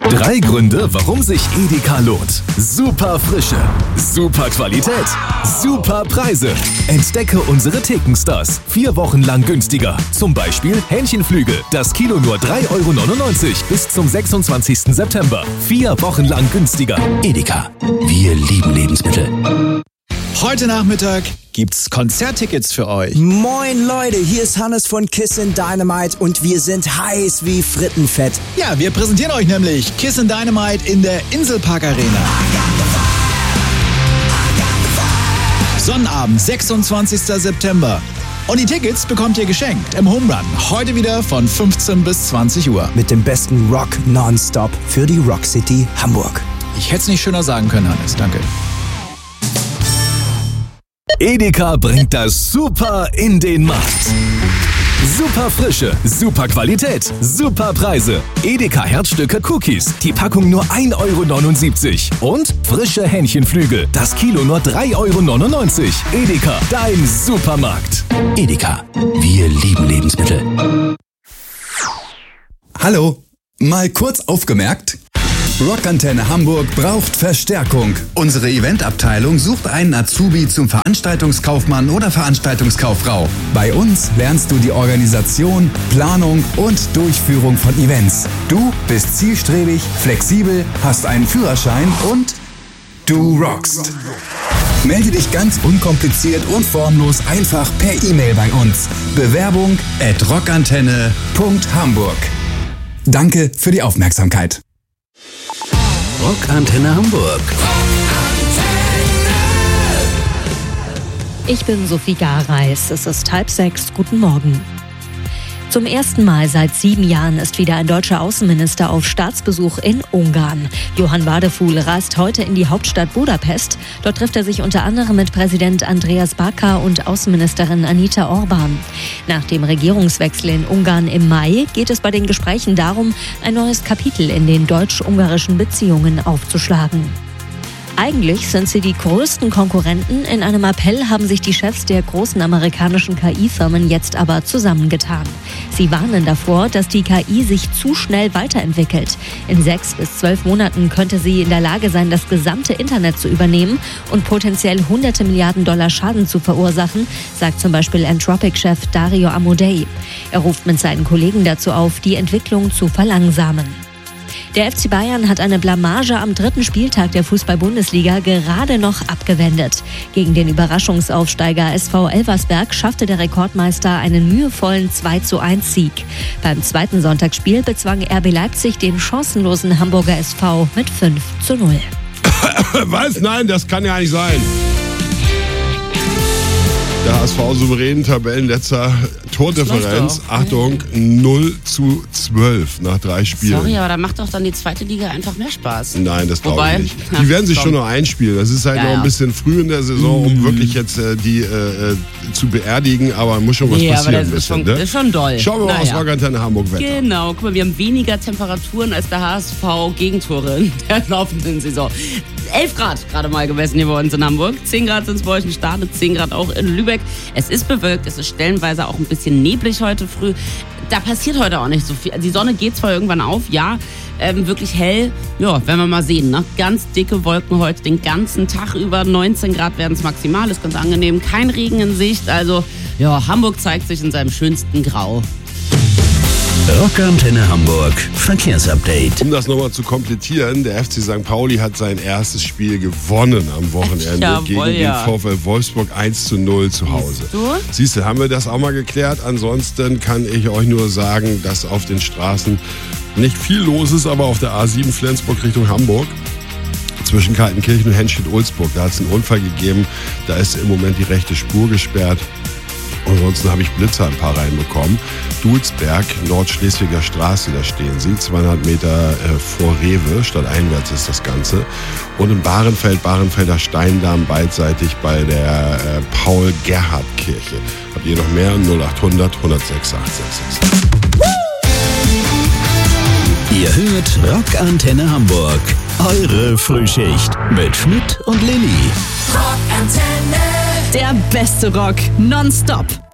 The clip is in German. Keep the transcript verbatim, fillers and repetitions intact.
Drei Gründe, warum sich Edeka lohnt. Super Frische, super Qualität, super Preise. Entdecke unsere Thekenstars. Vier Wochen lang günstiger. Zum Beispiel Hähnchenflügel. Das Kilo nur drei Euro neunundneunzig bis zum sechsundzwanzigsten September. Vier Wochen lang günstiger. Edeka. Wir lieben Lebensmittel. Heute Nachmittag gibt's Konzerttickets für euch. Moin Leute, hier ist Hannes von Kissin' Dynamite und wir sind heiß wie Frittenfett. Ja, wir präsentieren euch nämlich Kissin' Dynamite in der Inselpark Arena. Sonnabend, sechsundzwanzigsten September. Und die Tickets bekommt ihr geschenkt im Home Run. Heute wieder von fünfzehn bis zwanzig Uhr. Mit dem besten Rock nonstop für die Rock City Hamburg. Ich hätte es nicht schöner sagen können, Hannes. Danke. Edeka bringt das Super in den Markt. Super Frische, super Qualität, super Preise. Edeka Herzstücke Cookies, die Packung nur ein Euro neunundsiebzig. Und frische Hähnchenflügel, das Kilo nur drei Euro neunundneunzig. Edeka, dein Supermarkt. Edeka. Wir lieben Lebensmittel. Hallo, mal kurz aufgemerkt. Rockantenne Hamburg braucht Verstärkung. Unsere Eventabteilung sucht einen Azubi zum Veranstaltungskaufmann oder Veranstaltungskauffrau. Bei uns lernst du die Organisation, Planung und Durchführung von Events. Du bist zielstrebig, flexibel, hast einen Führerschein und du rockst. Melde dich ganz unkompliziert und formlos einfach per E-Mail bei uns. Bewerbung at rockantenne punkt hamburg. Danke für die Aufmerksamkeit. Rockantenne Hamburg. Ich bin Sophie Gareis. Es ist halb sechs. Guten Morgen. Zum ersten Mal seit sieben Jahren ist wieder ein deutscher Außenminister auf Staatsbesuch in Ungarn. Johann Wadefuhl reist heute in die Hauptstadt Budapest. Dort trifft er sich unter anderem mit Präsident Andreas Baka und Außenministerin Anita Orban. Nach dem Regierungswechsel in Ungarn im Mai geht es bei den Gesprächen darum, ein neues Kapitel in den deutsch-ungarischen Beziehungen aufzuschlagen. Eigentlich sind sie die größten Konkurrenten. In einem Appell haben sich die Chefs der großen amerikanischen K I-Firmen jetzt aber zusammengetan. Sie warnen davor, dass die K I sich zu schnell weiterentwickelt. In sechs bis zwölf Monaten könnte sie in der Lage sein, das gesamte Internet zu übernehmen und potenziell hunderte Milliarden Dollar Schaden zu verursachen, sagt zum Beispiel Anthropic-Chef Dario Amodei. Er ruft mit seinen Kollegen dazu auf, die Entwicklung zu verlangsamen. Der F C Bayern hat eine Blamage am dritten Spieltag der Fußball-Bundesliga gerade noch abgewendet. Gegen den Überraschungsaufsteiger S V Elversberg schaffte der Rekordmeister einen mühevollen zwei zu eins Sieg. Beim zweiten Sonntagsspiel bezwang R B Leipzig den chancenlosen Hamburger S V mit fünf zu null. Was? Nein, das kann ja nicht sein. Der H S V souverän, Tabellenletzter, Tordifferenz, Achtung, null zu zwölf nach drei Spielen. Sorry, aber da macht doch dann die zweite Liga einfach mehr Spaß. Nein, das glaube ich nicht. Ja, die werden sich komm. schon noch einspielen. Das ist halt Ja, noch ein ja. bisschen früh in der Saison, um Mhm. wirklich jetzt äh, die äh, zu beerdigen, aber muss schon was Nee, aber passieren. das ein ist bisschen, schon, ne? das ist schon doll. Schauen wir mal Naja. aus Rockantenne Hamburg Wetter. Genau, guck mal, wir haben weniger Temperaturen als der H S V Gegentore in der laufenden Saison. elf Grad gerade mal gemessen hier bei uns in Hamburg. zehn Grad sind es bei euch in Stade, zehn Grad auch in Lübeck. Es ist bewölkt, es ist stellenweise auch ein bisschen neblig heute früh. Da passiert heute auch nicht so viel. Die Sonne geht zwar irgendwann auf, ja, ähm, wirklich hell. Ja, werden wir mal sehen. Ne? Ganz dicke Wolken heute den ganzen Tag über. neunzehn Grad werden es maximal, ist ganz angenehm. Kein Regen in Sicht. Also, ja, Hamburg zeigt sich in seinem schönsten Grau. Rockantenne Hamburg. Verkehrsupdate. Um das nochmal zu komplettieren, der F C Sankt Pauli hat sein erstes Spiel gewonnen am Wochenende Jawohl, gegen ja. den VfL Wolfsburg eins zu null zu Hause. Du? Siehst du, haben wir das auch mal geklärt. Ansonsten kann ich euch nur sagen, dass auf den Straßen nicht viel los ist, aber auf der A sieben Flensburg Richtung Hamburg zwischen Kaltenkirchen und Henstedt-Ulzburg, da hat es einen Unfall gegeben. Da ist im Moment die rechte Spur gesperrt. Ansonsten habe ich Blitzer ein paar reinbekommen. Dulsberg, Nordschleswiger Straße, da stehen sie. zweihundert Meter äh, vor Rewe, stadteinwärts ist das Ganze. Und in Bahrenfeld, Bahrenfelder Steindamm, beidseitig bei der äh, Paul-Gerhardt-Kirche. Habt ihr noch mehr? null acht hundert, hundertsechs, acht sechs sechs. Ihr hört Rockantenne Hamburg. Eure Frühschicht mit Schmidt und Lilly. Rockantenne. Der beste Rock nonstop.